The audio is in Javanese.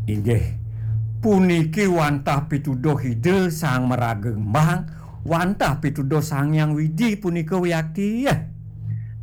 Inggih, puniki wantah pituduh Hidul Sang Merageng Mbang, wantah pituduh Sang Hyang Widi punika wiyakti ya.